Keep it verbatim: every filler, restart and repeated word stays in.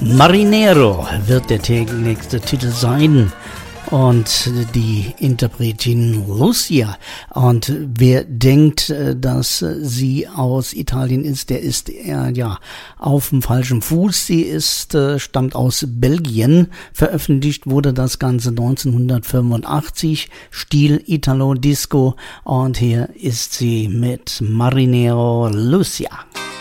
Marinero wird der nächste Titel sein. Und die Interpretin Lucia. Und wer denkt, dass sie aus Italien ist, der ist eher, ja, auf dem falschen Fuß. Sie ist, stammt aus Belgien. Veröffentlicht wurde das Ganze neunzehnhundertfünfundachtzig. Stil Italo Disco. Und hier ist sie mit Marinero Lucia.